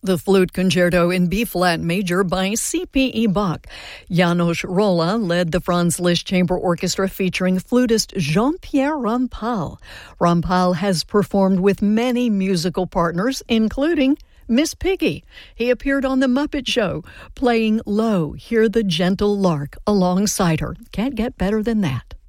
The Flute Concerto in B-flat major by C.P.E. Bach. János Róla led the Franz Liszt Chamber Orchestra featuring flutist Jean-Pierre Rampal. Rampal has performed with many musical partners, including Miss Piggy. He appeared on The Muppet Show, playing Low, Hear the Gentle Lark alongside her. Can't get better than that.